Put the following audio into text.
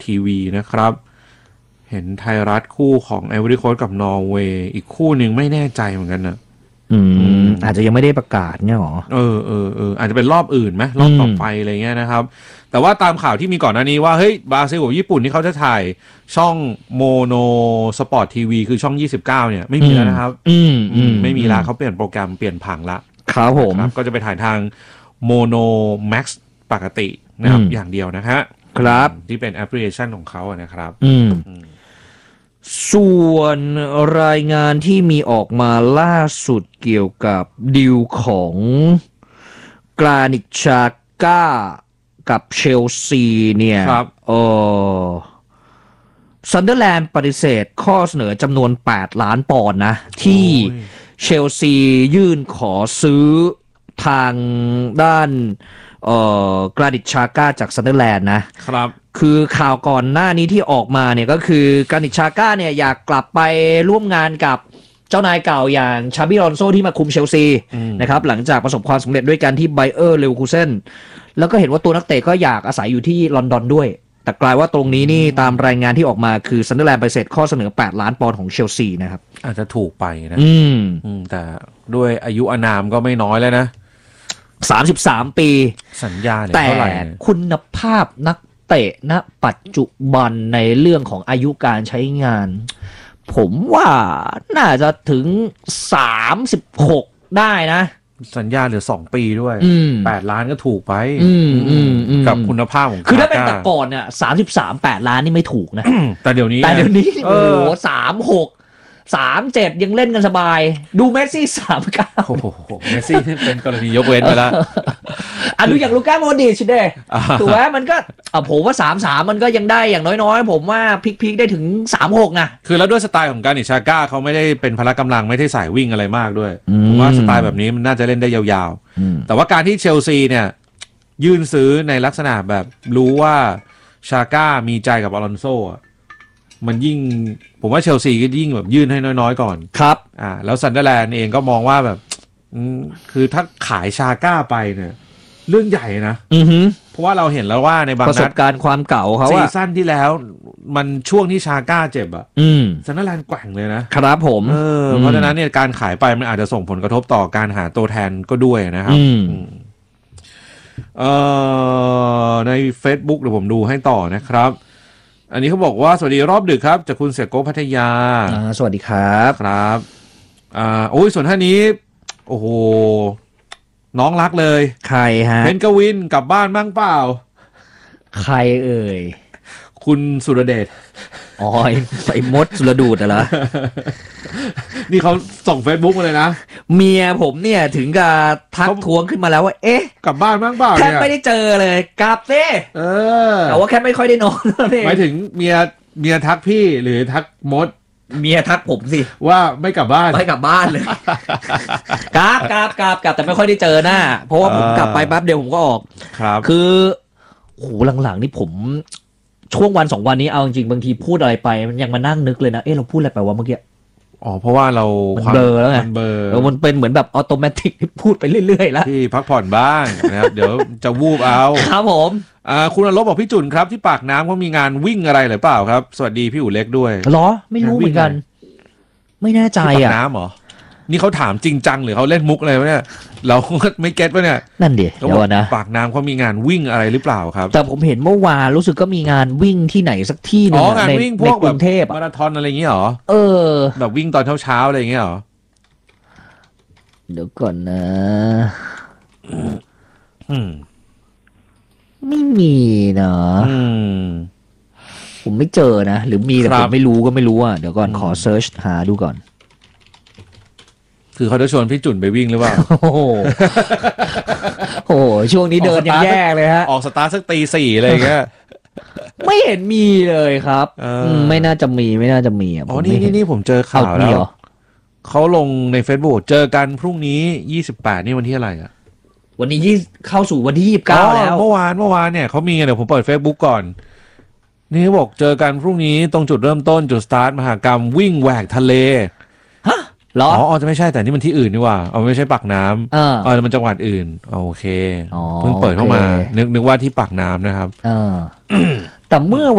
ทีวีนะครับเห็นไทยรัฐคู่ของไอวอรี่โค้สกับนอร์เวย์อีกคู่หนึ่งไม่แน่ใจเหมือนกันนะอาจจะยังไม่ได้ประกาศเนี่ยหรออาจจะเป็นรอบอื่นไหมรอบต่อไปอะไรเงี้ยนะครับแต่ว่าตามข่าวที่มีก่อนหน้านี้ว่าเฮ้ยบราซิลกับญี่ปุ่นที่เขาจะถ่ายช่องโมโนสปอร์ตทีวีคือช่อง29เนี่ยไม่มีแล้วนะครับไม่มีละเขาเปลี่ยนโปรแกรมเปลี่ยนผังละครับผมก็จะไปถ่ายทางโมโนแม็กซ์ปกตินะครับอย่างเดียวนะฮะครับที่เป็นแอปพลิเคชันของเขานะครับส่วนรายงานที่มีออกมาล่าสุดเกี่ยวกับดีลของกรานิตชาก้ากับเชลซีเนี่ยซันเดอร์แลนด์ปฏิเสธข้อเสนอจำนวน8 ล้านปอนด์นะที่เชลซียื่นขอซื้อทางด้านกรานิตชาก้าจากซันเดอร์แลนด์นะครับคือข่าวก่อนหน้านี้ที่ออกมาเนี่ยก็คือกรานิตชาก้าเนี่ยอยากกลับไปร่วมงานกับเจ้านายเก่าอย่างชาบิอลอนโซที่มาคุมเชลซีนะครับหลังจากประสบความสำเร็จด้วยกันที่ไบเออร์เลเวอร์คูเซ่นแล้วก็เห็นว่าตัวนักเตะก็อยากอาศัยอยู่ที่ลอนดอนด้วยแต่กลายว่าตรงนี้นี่ตามรายงานที่ออกมาคือซันเดอร์แลนด์ปฏิเสธข้อเสนอ8 ล้านปอนด์ของเชลซีนะครับอาจจะถูกไปนะแต่ด้วยอายุอานามก็ไม่น้อยแล้วนะ 33 ปีสัญญาแต่คุณภาพนักเตะณปัจจุบันในเรื่องของอายุการใช้งานผมว่าน่าจะถึง36ได้นะสัญญาเหลือ2 ปีด้วย8 ล้านก็ถูกไปกับคุณภาพของคือถ้าเป็นแต่ก่อนเนี่ย33 8 ล้านนี่ไม่ถูกนะแต่เดี๋ยวนี้โอ้โห36 37ยังเล่นกันสบายดูเมสซี่39 โอ้โหเมสซี่เป็นกรณียกเว้นไปแล้วดูอย่างลูก้าโมดริชเด้ถูกไหมมันก็ผมว่า33มันก็ยังได้อย่างน้อยๆผมว่าพลิกได้ถึง36นะคือแล้วด้วยสไตล์ของการนิชาก้าเขาไม่ได้เป็นพละกำลังไม่ได้สายวิ่งอะไรมากด้วยผมว่าสไตล์แบบนี้มันน่าจะเล่นได้ยาวๆแต่ว่าการที่เชลซีเนี่ยยื่นซื้อในลักษณะแบบรู้ว่าชาก้ามีใจกับอลอนโซมันยิ่งผมว่าเชลซีก็ยิ่งแบบยื่นให้น้อยๆก่อนครับแล้วซันเดอร์แลนด์เองก็มองว่าแบบคือถ้าขายชาก้าไปเนี่ยเรื่องใหญ่นะเพราะว่าเราเห็นแล้วว่าในบางนัดประสบการณ์ความเก่าเขาซีซั่นที่แล้วมันช่วงที่ชาก้าเจ็บซันเดอร์แลนด์แกว่งเลยนะครับผมเพราะฉะนั้นเนี่ยการขายไปมันอาจจะส่งผลกระทบต่อการหาตัวแทนก็ด้วยนะครับใน Facebook เดี๋ยวผมดูให้ต่อนะครับอันนี้เขาบอกว่าสวัสดีรอบดึกครับจากคุณเสียโก้พัทยาสวัสดีครับครับโอ้ยส่วนท่านนี้โอ้โหน้องรักเลยใครฮะเพนกวินกลับบ้านบ้างเปล่าใครเอ่ยคุณสุรเดชไอ้มดสุรดูดเหรอนี่เขาส่ง Facebook มาเลยนะเมียผมเนี่ยถึงกับทักท้วงขึ้นมาแล้วว่าเอ๊ะกลับบ้านบ้างเปล่าเนี่ยแค่ไม่ได้เจอเลยกลับซิแต่ว่าแค่ไม่ค่อยได้นอนหมายถึงเมียทักพี่หรือทักมดเมียทักผมสิว่าไม่กลับบ้านเลยกลับแต่ไม่ค่อยได้เจอหน้าเพราะว่าผมกลับไปแป๊บเดียวผมก็ออกครับคือโอ้โหหลังๆนี่ผมช่วงวัน2 วันนี้เอาจริงบางทีพูดอะไรไปมันยังมานั่งนึกเลยนะเราพูดอะไรไปวะเมื่อกี้เพราะว่าเราเบลอแล้วไงมันเป็นเหมือนแบบออโตเมติกพูดไปเรื่อยๆแล้วที่พักผ่อนบ้างนะครับเดี๋ยวจะวูบเอาครับผมคุณอรบบอกพี่จุนครับที่ปากน้ำเขามีงานวิ่งอะไรหรือเปล่าครับสวัสดีพี่อู๋เล็กด้วยเหรอไม่รู้เหมือนกันไม่แน่ใจปากน้ำเหรอนี่เขาถามจริงจังหรือเขาเล่นมุกอะไรวะเนี่ยเราไม่เก็ตวะเนี่ยนั่นดิเดี๋ยวนะปากน้ำเขามีงานวิ่งอะไรหรือเปล่าครับแต่ผมเห็นเมื่อวานรู้สึกก็มีงานวิ่งที่ไหนสักที่นึงในกรุงเทพมาราธอนอะไรอย่างเงี้ยหรอแบบวิ่งตอนเช้าอะไรอย่างเงี้ยหรอเดี๋ยวก่อนนะไม่มีนะผมไม่เจอนะหรือมีแต่ผมไม่รู้ก็ไม่รู้อ่ะเดี๋ยวก่อนขอเซิร์ชหาดูก่อนคือเขาจะชวนพี่จุ่นไปวิ่งหรือเปล่าโอ้โหช่วงนี้เดินยังแย่เลยฮะออกสตาร์ทสักตี 4อะไรอย่างเงี้ยไม่เห็นมีเลยครับไม่น่าจะมีนี่ผมเจอข่าวแล้วเขาลงใน Facebook เจอกันพรุ่งนี้28นี่วันที่อะไรอ่ะวันนี้เข้าสู่วันที่29แล้วเมื่อวานเนี่ยเขามีเดี๋ยวผมเปิด Facebook ก่อนนี่เขาบอกเจอกันพรุ่งนี้ตรงจุดเริ่มต้นจุดสตาร์ทมหกรรมวิ่งแหวกทะเลจะไม่ใช่แต่นี่มันที่อื่นนี่ว่าไม่ใช่ปากน้ำมันจังหวัดอื่นโอเคเพิ่งเปิดเข้ามานึกว่าที่ปากน้ำนะครับแต่เมื่อ